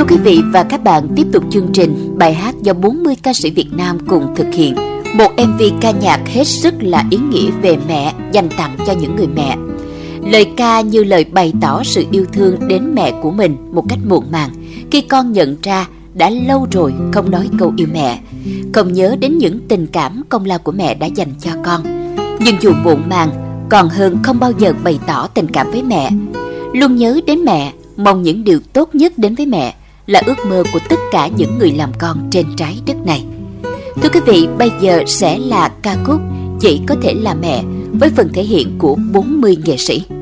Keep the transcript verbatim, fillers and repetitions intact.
quý vị và các bạn tiếp tục chương trình bài hát do bốn mươi ca sĩ Việt Nam cùng thực hiện. Một em vê ca nhạc hết sức là ý nghĩa về mẹ, dành tặng cho những người mẹ. Lời ca như lời bày tỏ sự yêu thương đến mẹ của mình một cách muộn màng, khi con nhận ra đã lâu rồi không nói câu yêu mẹ, không nhớ đến những tình cảm công lao của mẹ đã dành cho con. Nhưng dù muộn màng, còn hơn không bao giờ bày tỏ tình cảm với mẹ. Luôn nhớ đến mẹ, mong những điều tốt nhất đến với mẹ là ước mơ của tất cả những người làm con trên trái đất này. Thưa quý vị, bây giờ sẽ là ca khúc Chỉ Có Thể Là Mẹ với phần thể hiện của bốn mươi nghệ sĩ.